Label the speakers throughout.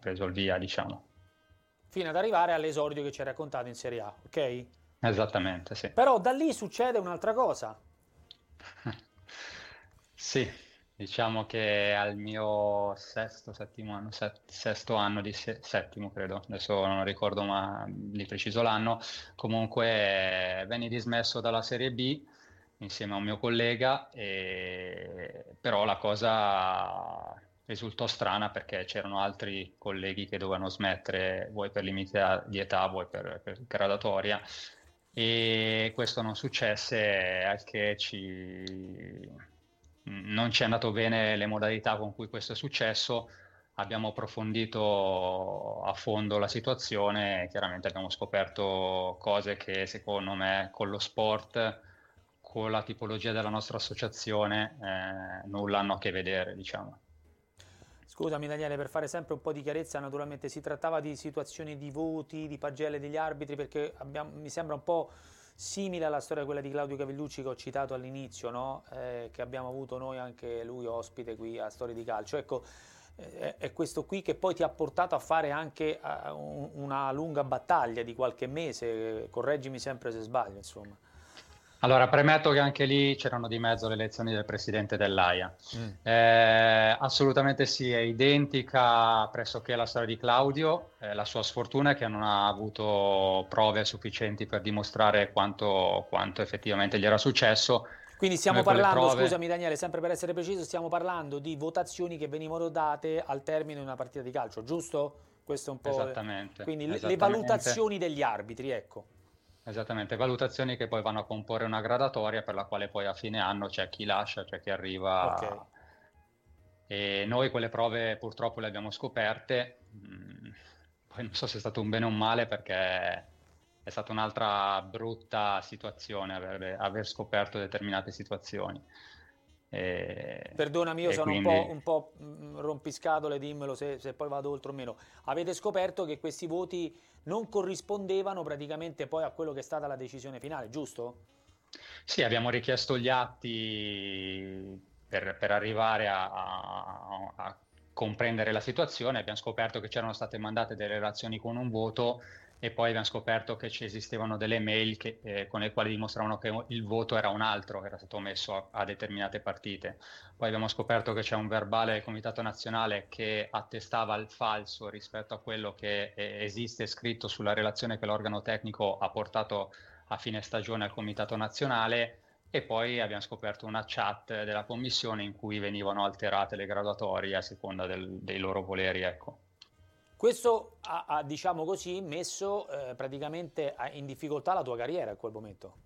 Speaker 1: preso il via, diciamo.
Speaker 2: Fino ad arrivare all'esordio che ci hai raccontato in Serie A, ok?
Speaker 1: Esattamente, sì.
Speaker 2: Però da lì succede un'altra cosa.
Speaker 1: Sì, diciamo che al mio settimo anno, sesto anno settimo, credo, adesso non ricordo ma di preciso l'anno, comunque venni dismesso dalla Serie B insieme a un mio collega, però la cosa risultò strana perché c'erano altri colleghi che dovevano smettere, vuoi per limiti di età, vuoi per gradatoria, e questo non successe, al che non ci è andato bene le modalità con cui questo è successo. Abbiamo approfondito a fondo la situazione e chiaramente abbiamo scoperto cose che secondo me con lo sport, con la tipologia della nostra associazione, nulla hanno a che vedere, diciamo.
Speaker 2: Scusami Daniele, per fare sempre un po' di chiarezza, naturalmente si trattava di situazioni di voti, di pagelle degli arbitri, perché mi sembra un po' simile alla storia quella di Claudio Cavellucci che ho citato all'inizio, no? Che abbiamo avuto noi anche lui ospite qui a Storie di Calcio. Ecco, è questo qui che poi ti ha portato a fare anche una lunga battaglia di qualche mese, correggimi sempre se sbaglio, insomma.
Speaker 1: Allora, premetto che anche lì c'erano di mezzo le elezioni del presidente dell'AIA.
Speaker 2: Mm.
Speaker 1: Assolutamente sì, è identica pressoché alla storia di Claudio. La sua sfortuna è che non ha avuto prove sufficienti per dimostrare quanto effettivamente gli era successo.
Speaker 2: Quindi stiamo
Speaker 1: Noi con le
Speaker 2: parlando,
Speaker 1: prove,
Speaker 2: scusami Daniele, sempre per essere preciso, stiamo parlando di votazioni che venivano date al termine di una partita di calcio, giusto? Questo è un po'.
Speaker 1: esattamente,
Speaker 2: Quindi le
Speaker 1: esattamente.
Speaker 2: valutazioni degli arbitri, ecco.
Speaker 1: Esattamente, valutazioni che poi vanno a comporre una gradatoria per la quale poi a fine anno c'è chi lascia, c'è chi
Speaker 2: Ok.
Speaker 1: arriva. E noi quelle prove purtroppo le abbiamo scoperte. Poi non so se è stato un bene o un male perché è stata un'altra brutta situazione aver scoperto determinate situazioni.
Speaker 2: Perdonami, io
Speaker 1: E
Speaker 2: sono
Speaker 1: quindi
Speaker 2: un po' rompiscatole, dimmelo se poi vado oltre o meno. Avete scoperto che questi voti non corrispondevano praticamente poi a quello che è stata la decisione finale, giusto?
Speaker 1: sì, abbiamo richiesto gli atti per arrivare a comprendere la situazione. Abbiamo scoperto che c'erano state mandate delle relazioni con un voto e poi abbiamo scoperto che ci esistevano delle mail con le quali dimostravano che il voto era un altro, che era stato messo a determinate partite. Poi abbiamo scoperto che c'è un verbale del Comitato Nazionale che attestava il falso rispetto a quello che esiste scritto sulla relazione che l'organo tecnico ha portato a fine stagione al Comitato Nazionale, e poi abbiamo scoperto una chat della commissione in cui venivano alterate le graduatorie a seconda dei loro voleri, ecco.
Speaker 2: Questo ha, diciamo così, messo praticamente in difficoltà la tua carriera a quel momento.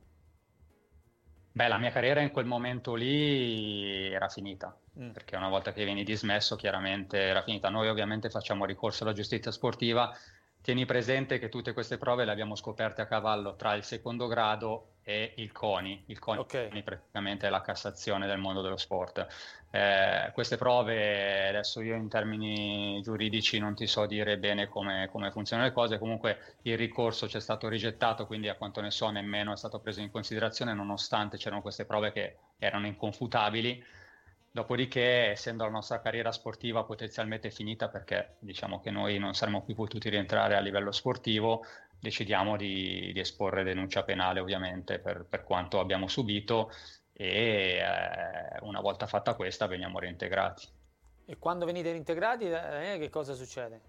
Speaker 1: Beh, la mia carriera in quel momento lì era finita,
Speaker 2: Mm.
Speaker 1: perché una volta che vieni dismesso, chiaramente era finita. Noi ovviamente facciamo ricorso alla giustizia sportiva. Tieni presente che tutte queste prove le abbiamo scoperte a cavallo tra il secondo grado e il CONI. Il CONI
Speaker 2: Ok.
Speaker 1: praticamente è la Cassazione del mondo dello sport. Queste prove, adesso io in termini giuridici non ti so dire bene come funzionano le cose, comunque il ricorso ci è stato rigettato, quindi a quanto ne so nemmeno è stato preso in considerazione, nonostante c'erano queste prove che erano inconfutabili. Dopodiché, essendo la nostra carriera sportiva potenzialmente finita, perché diciamo che noi non saremmo più potuti rientrare a livello sportivo, decidiamo di esporre denuncia penale, ovviamente, per quanto abbiamo subito, e una volta fatta questa veniamo reintegrati.
Speaker 2: E quando venite reintegrati, che cosa succede?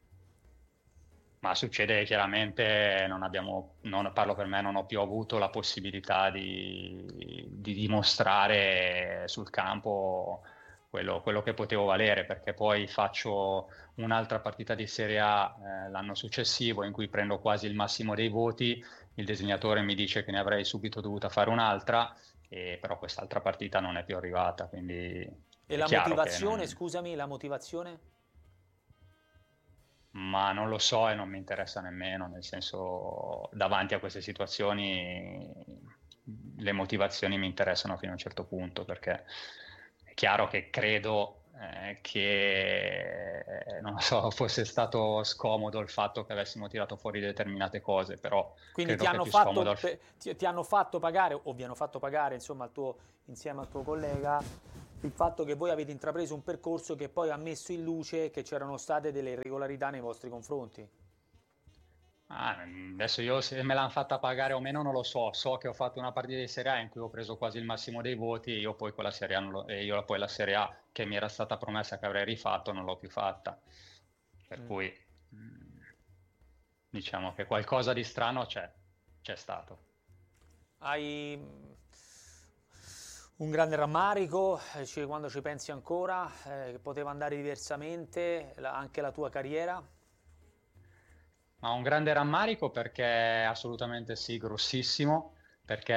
Speaker 1: Ma succede chiaramente, parlo per me, non ho più avuto la possibilità di dimostrare sul campo quello che potevo valere, perché poi faccio un'altra partita di Serie A l'anno successivo in cui prendo quasi il massimo dei voti, il disegnatore mi dice che ne avrei subito dovuta fare un'altra, però quest'altra partita non è più arrivata, quindi
Speaker 2: E
Speaker 1: è
Speaker 2: la
Speaker 1: chiaro che
Speaker 2: motivazione,
Speaker 1: non.
Speaker 2: scusami, la motivazione?
Speaker 1: Ma non lo so e non mi interessa nemmeno, nel senso, davanti a queste situazioni le motivazioni mi interessano fino a un certo punto, perché è chiaro che credo che, non so, fosse stato scomodo il fatto che avessimo tirato fuori determinate cose, però
Speaker 2: Quindi
Speaker 1: credo che è più scomodo.
Speaker 2: ti hanno fatto pagare o vi hanno fatto pagare, insomma, insieme al tuo collega, il fatto che voi avete intrapreso un percorso che poi ha messo in luce che c'erano state delle irregolarità nei vostri confronti.
Speaker 1: Adesso io se me l'hanno fatta pagare o meno non lo so, so che ho fatto una partita di Serie A in cui ho preso quasi il massimo dei voti e io poi quella Serie A, e io poi la Serie A che mi era stata promessa che avrei rifatto non l'ho più fatta, per cui diciamo che qualcosa di strano c'è stato.
Speaker 2: Hai un grande rammarico, quando ci pensi ancora, che poteva andare diversamente, anche la tua carriera?
Speaker 1: Ma un grande rammarico perché assolutamente sì, grossissimo, perché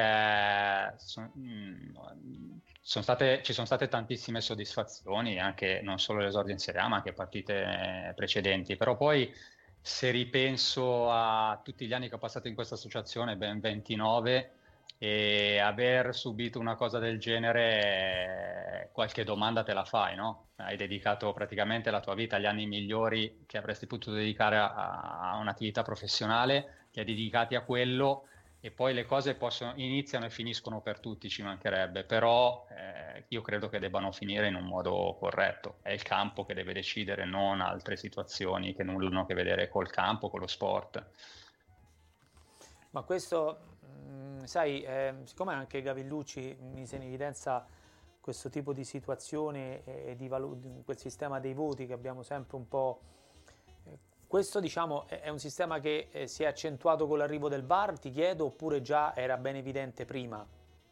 Speaker 1: ci sono state tantissime soddisfazioni, anche non solo l'esordio in Serie A, ma anche partite precedenti. Però poi se ripenso a tutti gli anni che ho passato in questa associazione, ben 29, e aver subito una cosa del genere, qualche domanda te la fai, no? Hai dedicato praticamente la tua vita agli anni migliori che avresti potuto dedicare a un'attività professionale, li hai dedicati a quello e poi le cose iniziano e finiscono per tutti, ci mancherebbe, però io credo che debbano finire in un modo corretto. È il campo che deve decidere, non altre situazioni che nulla hanno a che vedere col campo, con lo sport.
Speaker 2: Ma questo, sai, siccome anche Gavellucci mise in evidenza questo tipo di situazione e di quel sistema dei voti che abbiamo sempre un po'. Questo diciamo è un sistema che si è accentuato con l'arrivo del VAR, ti chiedo, oppure già era ben evidente prima?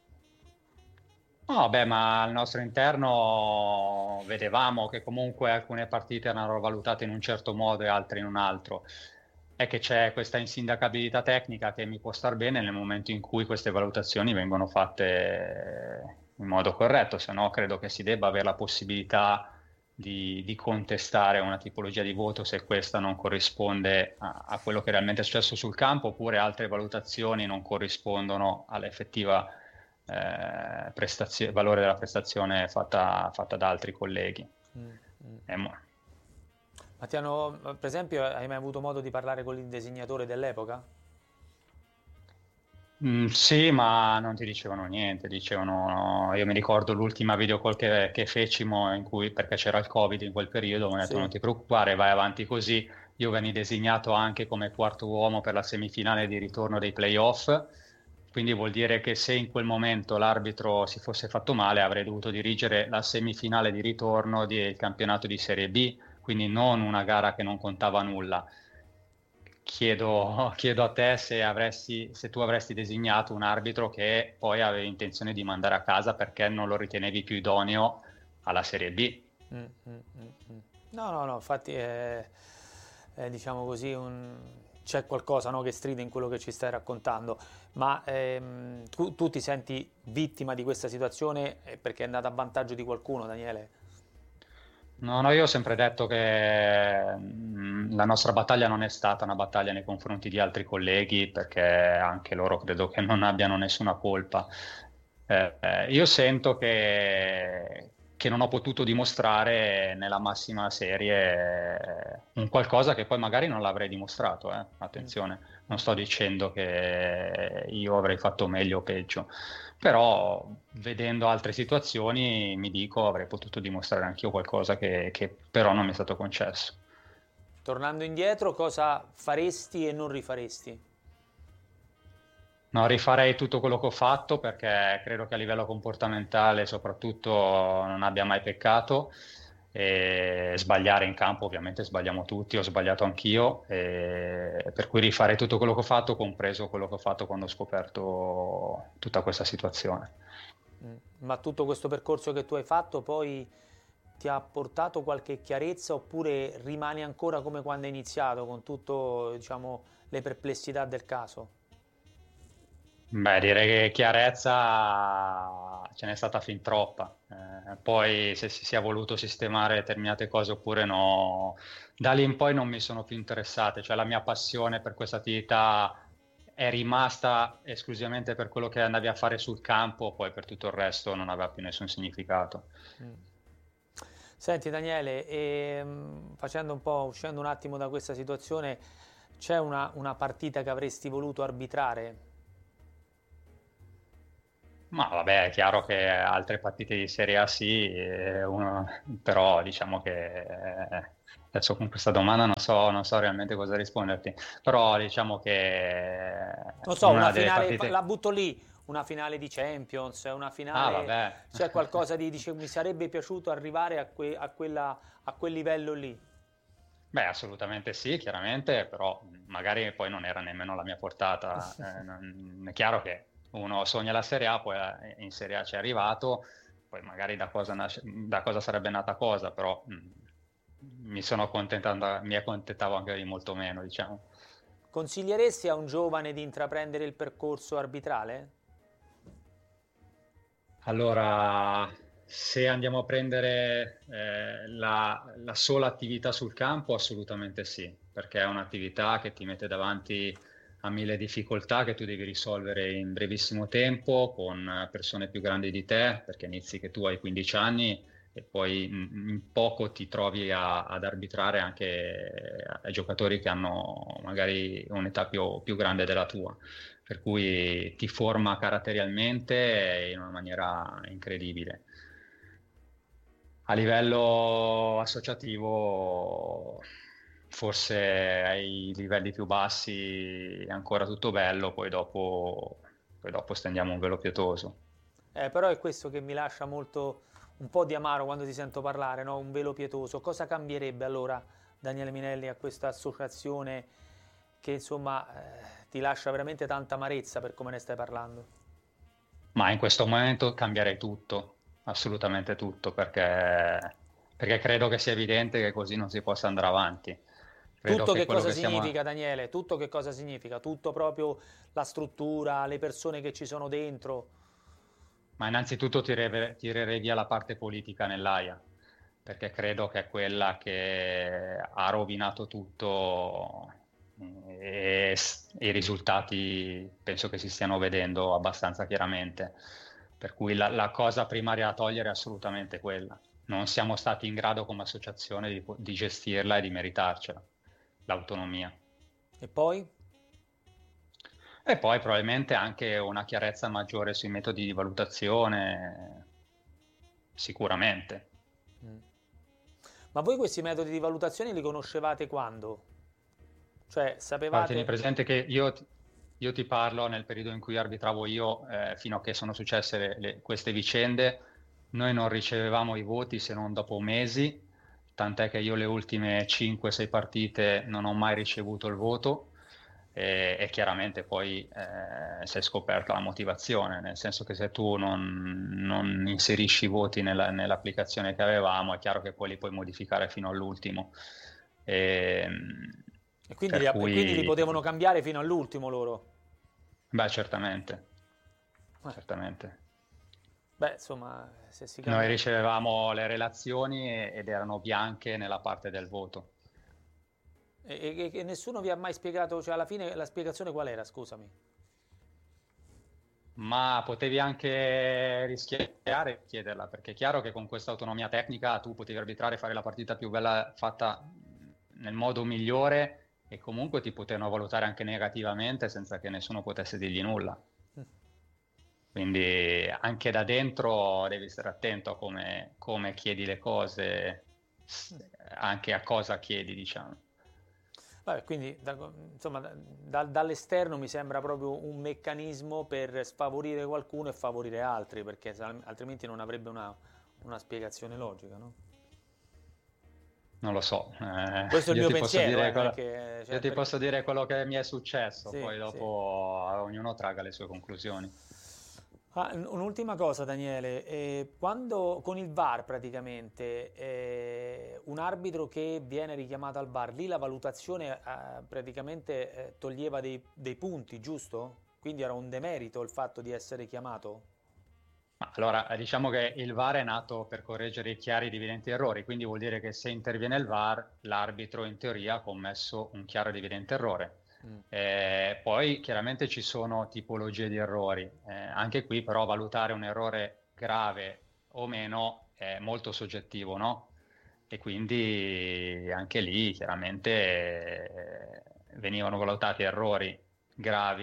Speaker 1: No, beh, ma al nostro interno vedevamo che comunque alcune partite erano valutate in un certo modo e altre in un altro. È che c'è questa insindacabilità tecnica che mi può star bene nel momento in cui queste valutazioni vengono fatte in modo corretto, se no credo che si debba avere la possibilità di contestare una tipologia di voto se questa non corrisponde a quello che realmente è successo sul campo, oppure altre valutazioni non corrispondono all'effettiva valore della prestazione fatta da altri colleghi.
Speaker 2: Ma per esempio, hai mai avuto modo di parlare con il designatore dell'epoca?
Speaker 1: Sì, ma non ti dicevano niente, dicevano, io mi ricordo l'ultima video call che fecimo in cui, perché c'era il Covid in quel periodo, mi hanno detto
Speaker 2: Sì.
Speaker 1: non ti preoccupare, vai avanti così. Io venni designato anche come quarto uomo per la semifinale di ritorno dei playoff, quindi vuol dire che se in quel momento l'arbitro si fosse fatto male avrei dovuto dirigere la semifinale di ritorno del campionato di Serie B, quindi non una gara che non contava nulla. Chiedo a te se tu avresti designato un arbitro che poi avevi intenzione di mandare a casa perché non lo ritenevi più idoneo alla Serie B.
Speaker 2: No, infatti diciamo così, c'è qualcosa, no, che stride in quello che ci stai raccontando, ma tu ti senti vittima di questa situazione perché è andata a vantaggio di qualcuno, Daniele?
Speaker 1: No, io ho sempre detto che la nostra battaglia non è stata una battaglia nei confronti di altri colleghi, perché anche loro credo che non abbiano nessuna colpa. Io sento che non ho potuto dimostrare nella massima serie un qualcosa che poi magari non l'avrei dimostrato, attenzione, non sto dicendo che io avrei fatto meglio o peggio. Però vedendo altre situazioni mi dico avrei potuto dimostrare anch'io qualcosa che però non mi è stato concesso.
Speaker 2: Tornando indietro, cosa faresti e non rifaresti?
Speaker 1: No, rifarei tutto quello che ho fatto perché credo che a livello comportamentale soprattutto non abbia mai peccato e sbagliare in campo ovviamente sbagliamo tutti, ho sbagliato anch'io, e per cui rifarei tutto quello che ho fatto, compreso quello che ho fatto quando ho scoperto tutta questa situazione.
Speaker 2: Ma tutto questo percorso che tu hai fatto poi ti ha portato qualche chiarezza oppure rimani ancora come quando hai iniziato con tutto, diciamo, le perplessità del caso?
Speaker 1: Beh, direi che chiarezza ce n'è stata fin troppa. Poi se si sia voluto sistemare determinate cose oppure no, da lì in poi non mi sono più interessate. Cioè la mia passione per questa attività è rimasta esclusivamente per quello che andavi a fare sul campo, poi per tutto il resto non aveva più nessun significato.
Speaker 2: Senti Daniele, facendo un po', uscendo un attimo da questa situazione, c'è una partita che avresti voluto arbitrare?
Speaker 1: Ma vabbè, è chiaro che altre partite di Serie A sì, però diciamo che adesso con questa domanda non so realmente cosa risponderti, però diciamo che
Speaker 2: Non so, una
Speaker 1: una delle
Speaker 2: finale, la
Speaker 1: partite...
Speaker 2: butto lì, una finale di Champions, una
Speaker 1: Ah,
Speaker 2: finale,
Speaker 1: vabbè.
Speaker 2: c'è qualcosa di, dice, mi sarebbe piaciuto arrivare a quel livello lì.
Speaker 1: Beh, assolutamente sì, chiaramente, però magari poi non era nemmeno la mia portata. È chiaro che uno sogna la Serie A, poi in Serie A ci è arrivato, poi magari da cosa sarebbe nata cosa, però mi accontentavo anche di molto meno, diciamo.
Speaker 2: Consiglieresti a un giovane di intraprendere il percorso arbitrale?
Speaker 1: Allora, se andiamo a prendere la sola attività sul campo, assolutamente sì, perché è un'attività che ti mette davanti a mille difficoltà che tu devi risolvere in brevissimo tempo con persone più grandi di te, perché inizi che tu hai 15 anni e poi in poco ti trovi ad arbitrare anche ai giocatori che hanno magari un'età più grande della tua, per cui ti forma caratterialmente in una maniera incredibile. A livello associativo, forse ai livelli più bassi è ancora tutto bello, poi dopo stendiamo un velo pietoso.
Speaker 2: Però è questo che mi lascia molto, un po' di amaro quando ti sento parlare, no? Un velo pietoso. Cosa cambierebbe allora Daniele Minelli a questa associazione che insomma ti lascia veramente tanta amarezza per come ne stai parlando?
Speaker 1: Ma in questo momento cambierei tutto, assolutamente tutto, perché credo che sia evidente che così non si possa andare avanti. Credo
Speaker 2: Tutto
Speaker 1: che
Speaker 2: che
Speaker 1: quello
Speaker 2: cosa
Speaker 1: che stiamo...
Speaker 2: significa, Daniele? Tutto che cosa significa? Tutto proprio la struttura, le persone che ci sono dentro.
Speaker 1: Ma innanzitutto tirerei via la parte politica nell'AIA, perché credo che è quella che ha rovinato tutto e i risultati penso che si stiano vedendo abbastanza chiaramente. Per cui la cosa primaria da togliere è assolutamente quella. Non siamo stati in grado come associazione di gestirla e di meritarcela, l'autonomia.
Speaker 2: E poi?
Speaker 1: E poi probabilmente anche una chiarezza maggiore sui metodi di valutazione, sicuramente.
Speaker 2: Mm. Ma voi questi metodi di valutazione li conoscevate quando? Cioè,
Speaker 1: Guarda, tieni
Speaker 2: sapevate...
Speaker 1: presente che io ti parlo nel periodo in cui arbitravo io, fino a che sono successe queste vicende, noi non ricevevamo i voti se non dopo mesi, tant'è che io le ultime 5-6 partite non ho mai ricevuto il voto e chiaramente poi si è scoperta la motivazione, nel senso che se tu non inserisci i voti nell'applicazione che avevamo, è chiaro che poi li puoi modificare fino all'ultimo. E, per
Speaker 2: E quindi li
Speaker 1: cui,
Speaker 2: potevano cambiare fino all'ultimo loro?
Speaker 1: beh, certamente,
Speaker 2: Eh,
Speaker 1: certamente.
Speaker 2: beh, insomma, se si
Speaker 1: Noi
Speaker 2: cambia...
Speaker 1: ricevevamo le relazioni ed erano bianche nella parte del voto.
Speaker 2: E nessuno vi ha mai spiegato, cioè alla fine la spiegazione qual era, scusami?
Speaker 1: Ma potevi anche rischiare di chiederla, perché è chiaro che con questa autonomia tecnica tu potevi arbitrare e fare la partita più bella fatta nel modo migliore e comunque ti potevano valutare anche negativamente senza che nessuno potesse dirgli nulla. Quindi anche da dentro devi stare attento a come chiedi le cose, anche a cosa chiedi, diciamo.
Speaker 2: Vabbè, quindi insomma, dall'esterno mi sembra proprio un meccanismo per sfavorire qualcuno e favorire altri, perché altrimenti non avrebbe una spiegazione logica, no?
Speaker 1: Non lo so,
Speaker 2: Questo è il
Speaker 1: io
Speaker 2: mio
Speaker 1: ti posso
Speaker 2: pensiero,
Speaker 1: dire,
Speaker 2: non è che...
Speaker 1: io
Speaker 2: cioè,
Speaker 1: ti posso dire quello che mi è successo,
Speaker 2: sì,
Speaker 1: poi
Speaker 2: sì.
Speaker 1: dopo ognuno traga le sue conclusioni.
Speaker 2: Ah, un'ultima cosa, Daniele, quando con il VAR praticamente un arbitro che viene richiamato al VAR, lì la valutazione praticamente toglieva dei punti, giusto? Quindi era un demerito il fatto di essere chiamato?
Speaker 1: Ma allora, diciamo che il VAR è nato per correggere i chiari ed evidenti errori, quindi vuol dire che se interviene il VAR, l'arbitro in teoria ha commesso un chiaro ed evidente errore.
Speaker 2: Mm.
Speaker 1: Poi chiaramente ci sono tipologie di errori, anche qui però valutare un errore grave o meno è molto soggettivo, no? E quindi anche lì chiaramente venivano valutati errori gravi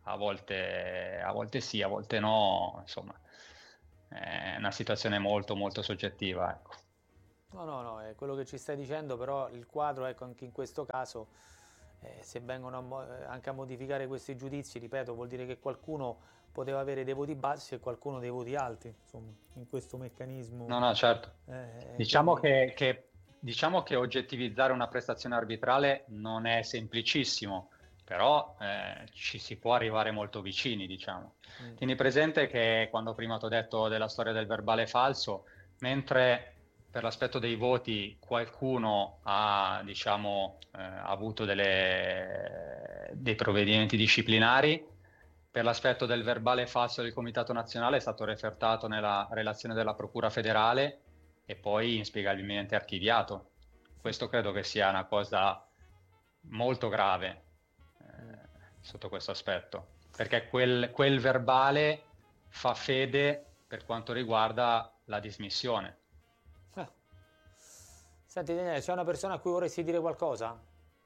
Speaker 1: a volte sì, a volte no, insomma, è una situazione molto molto soggettiva, ecco.
Speaker 2: No, è quello che ci stai dicendo, però il quadro, ecco, anche in questo caso, se vengono anche a modificare questi giudizi, ripeto, vuol dire che qualcuno poteva avere dei voti bassi e qualcuno dei voti alti, insomma, in questo meccanismo.
Speaker 1: No, no, certo.
Speaker 2: Quindi,
Speaker 1: Diciamo che oggettivizzare una prestazione arbitrale non è semplicissimo, però ci si può arrivare molto vicini, diciamo. Tieni presente che quando prima ti ho detto della storia del verbale falso, mentre per l'aspetto dei voti qualcuno ha, diciamo, avuto dei provvedimenti disciplinari, per l'aspetto del verbale falso del Comitato Nazionale è stato refertato nella relazione della Procura Federale e poi inspiegabilmente archiviato. Questo credo che sia una cosa molto grave sotto questo aspetto, perché quel verbale fa fede per quanto riguarda la dismissione.
Speaker 2: Senti Daniele, c'è una persona a cui vorresti dire qualcosa?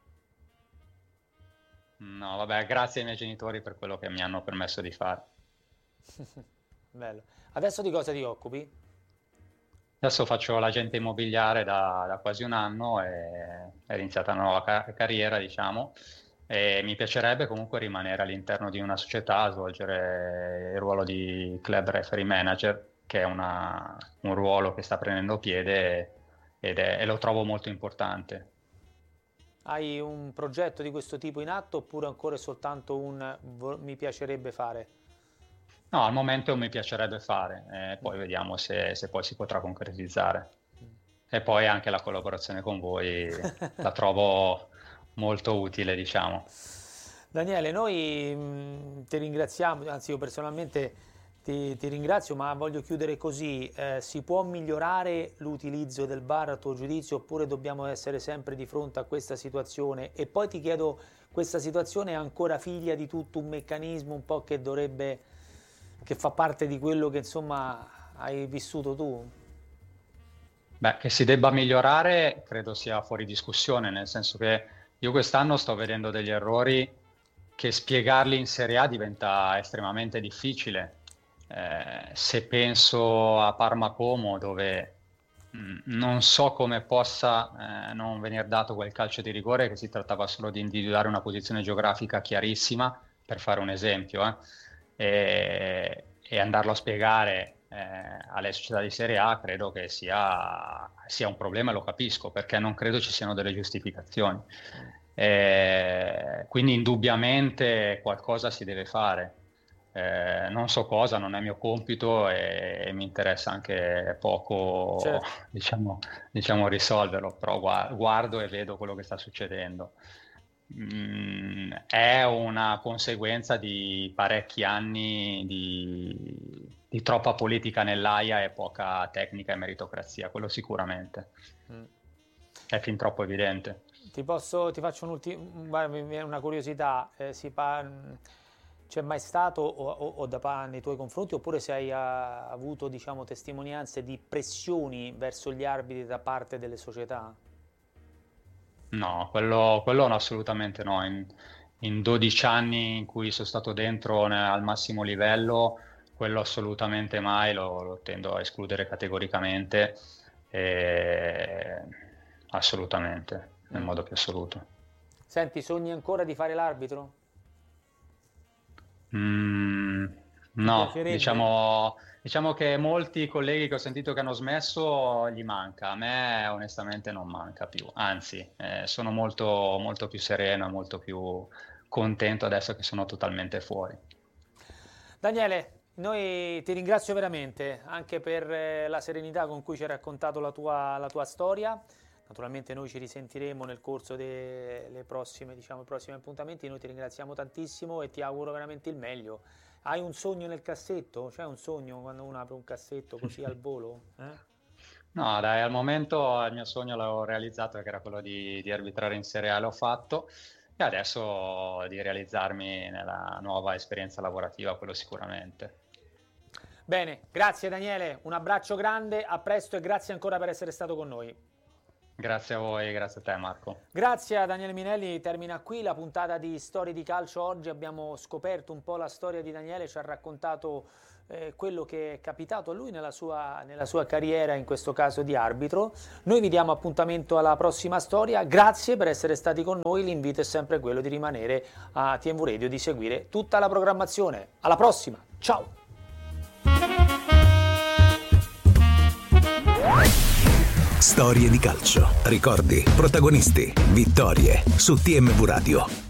Speaker 1: No, vabbè, grazie ai miei genitori per quello che mi hanno permesso di fare.
Speaker 2: Bello. Adesso di cosa ti occupi?
Speaker 1: Adesso faccio l'agente immobiliare da quasi un anno e è iniziata una nuova carriera, diciamo, e mi piacerebbe comunque rimanere all'interno di una società, svolgere il ruolo di club referee manager, che è un ruolo che sta prendendo piede e lo trovo molto importante.
Speaker 2: Hai un progetto di questo tipo in atto oppure ancora è soltanto un mi piacerebbe fare?
Speaker 1: No, al momento mi piacerebbe fare, poi vediamo se poi si potrà concretizzare. E poi anche la collaborazione con voi la trovo molto utile, diciamo.
Speaker 2: Daniele, noi ti ringraziamo, anzi io personalmente ti ringrazio, ma voglio chiudere così. Si può migliorare l'utilizzo del VAR a tuo giudizio oppure dobbiamo essere sempre di fronte a questa situazione? E poi ti chiedo, questa situazione è ancora figlia di tutto un meccanismo un po' che fa parte di quello che insomma hai vissuto tu?
Speaker 1: Beh, che si debba migliorare credo sia fuori discussione, nel senso che io quest'anno sto vedendo degli errori che spiegarli in Serie A diventa estremamente difficile. Se penso a Parma Como, dove non so come possa non venir dato quel calcio di rigore, che si trattava solo di individuare una posizione geografica chiarissima, per fare un esempio, e andarlo a spiegare alle società di Serie A, credo che sia un problema, e lo capisco, perché non credo ci siano delle giustificazioni. Quindi indubbiamente qualcosa si deve fare. Non so cosa, non è mio compito e mi interessa anche poco,
Speaker 2: Certo.
Speaker 1: diciamo risolverlo, però guardo e vedo quello che sta succedendo. È una conseguenza di parecchi anni di troppa politica nell'aia e poca tecnica e meritocrazia, quello sicuramente. È fin troppo evidente.
Speaker 2: Ti faccio una curiosità, c'è mai stato nei tuoi confronti oppure se hai avuto diciamo, testimonianze di pressioni verso gli arbitri da parte delle società?
Speaker 1: No, quello no, assolutamente no. In 12 anni in cui sono stato dentro al massimo livello, quello assolutamente mai, lo tendo a escludere categoricamente, assolutamente, nel modo più assoluto.
Speaker 2: Senti, sogni ancora di fare l'arbitro? Ti
Speaker 1: No,
Speaker 2: piacerebbe?
Speaker 1: diciamo che molti colleghi che ho sentito che hanno smesso gli manca, a me onestamente non manca più, anzi sono molto, molto più sereno e molto più contento adesso che sono totalmente fuori.
Speaker 2: Daniele, noi ti ringrazio veramente anche per la serenità con cui ci hai raccontato la tua storia. Naturalmente noi ci risentiremo nel corso dei prossimi appuntamenti. Noi ti ringraziamo tantissimo e ti auguro veramente il meglio. Hai un sogno nel cassetto? C'è un sogno quando uno apre un cassetto così al volo?
Speaker 1: No, dai, al momento il mio sogno l'ho realizzato, che era quello di arbitrare in Serie A, l'ho fatto, e adesso di realizzarmi nella nuova esperienza lavorativa, quello sicuramente.
Speaker 2: Bene, grazie Daniele, un abbraccio grande, a presto e grazie ancora per essere stato con noi.
Speaker 1: Grazie a voi, grazie a te Marco.
Speaker 2: Grazie a Daniele Minelli, termina qui la puntata di Storie di Calcio. Oggi abbiamo scoperto un po' la storia di Daniele, ci ha raccontato quello che è capitato a lui nella sua carriera, in questo caso di arbitro. Noi vi diamo appuntamento alla prossima storia, grazie per essere stati con noi, l'invito è sempre quello di rimanere a TMV Radio, di seguire tutta la programmazione. Alla prossima, ciao!
Speaker 3: Storie di calcio, ricordi, protagonisti, vittorie su TMV Radio.